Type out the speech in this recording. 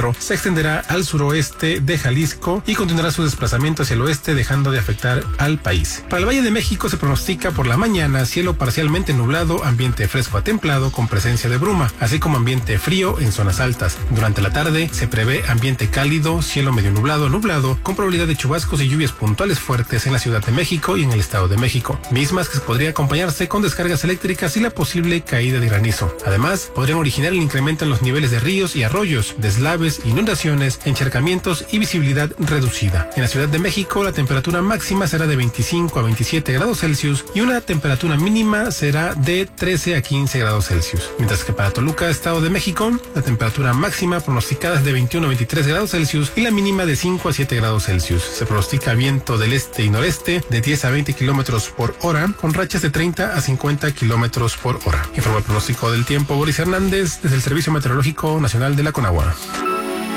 centro se extenderá al suroeste de Jalisco y continuará su desplazamiento hacia el oeste, dejando de afectar al país. Para el Valle de México se pronostica por la mañana cielo parcialmente nublado, ambiente fresco a templado con presencia de bruma, así como ambiente frío en zonas altas. Durante la tarde se prevé ambiente cálido, cielo medio nublado, con probabilidad de chubascos y lluvias puntuales fuertes en la Ciudad de México y en el Estado de México, mismas que podría acompañarse con descargas eléctricas y la posible caída de granizo. Además, podrían originar el incremento en los niveles de ríos y arroyos, deslaves, inundaciones, encharcamientos y visibilidad reducida. En la Ciudad de México, la temperatura máxima será de 25 a 27 grados Celsius y una temperatura mínima será de 13 a 15 grados Celsius. Mientras que para Toluca, Estado de México, la temperatura máxima pronosticada es de 21 a 23 grados Celsius y la mínima de 5 a 7 grados Celsius. Se pronostica viento del este y noreste de 10 a 20 kilómetros por hora, con rachas de 30 a 50 kilómetros por hora. Informó el pronóstico del tiempo Boris Hernández desde el Servicio Meteorológico Nacional de la Conagua.